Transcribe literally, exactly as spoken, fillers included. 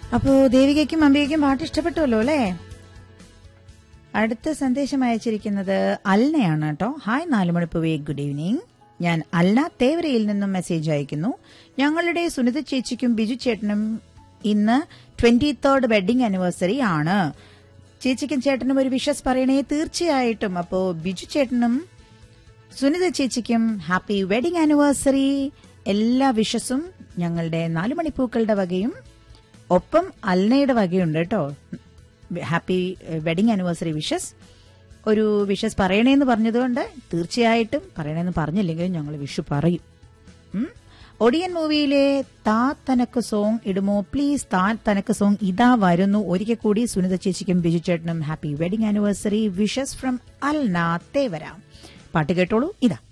അപ്പോ ദേവികയ്ക്കും അംബികയ്ക്കും പാട്ട് ഇഷ്ടപ്പെട്ടുവല്ലോ അല്ലേ? അടുത്ത സന്ദേശം അയച്ചിരിക്കുന്നത് അൽനയാണ് കേട്ടോ. Hi നാലുമണിപ്പുവേ, good evening. ഞാൻ അൽന തേവരയിൽ നിന്നും മെസ്സേജ് അയക്കുന്നു. ഞങ്ങളുടെ സുനിത ചേച്ചിക്കും ബിജു ചേട്ടനും ഇന്ന് ട്വന്റി തേർഡ് വെഡിങ് ആനിവേഴ്സറി ആണ്. ചേച്ചിക്കും ചേട്ടനും ഒരു വിഷസ് പറയണേ. തീർച്ചയായിട്ടും. അപ്പോ ബിജു ചേട്ടനും സുനിത ചേച്ചിക്കും ഹാപ്പി വെഡിങ് ആനിവേഴ്സറി. എല്ലാ വിഷസും ഞങ്ങളുടെ നാലുമണിപ്പൂക്കളുടെ വകയും ഒപ്പം അൽനയുടെ വകയുണ്ട് കേട്ടോ. Happy wedding anniversary wishes. ഒരു വിഷസ് പറയണേന്ന് പറഞ്ഞതുകൊണ്ട് തീർച്ചയായിട്ടും പറയണേന്ന് പറഞ്ഞില്ലെങ്കിലും ഞങ്ങൾ വിഷു പറയും. ഒടിയൻ മൂവിയിലെ താ തനക്ക് സോങ് ഇടുമോ പ്ലീസ്? താ തനക്ക് സോങ് ഇതാ വരുന്നു. ഒരിക്കൽ കൂടി സുനിത ചേച്ചിക്കും ബിജു ചേട്ടനും happy wedding anniversary wishes from Alna Thevara. പാട്ട് കേട്ടോളൂ, ഇതാ.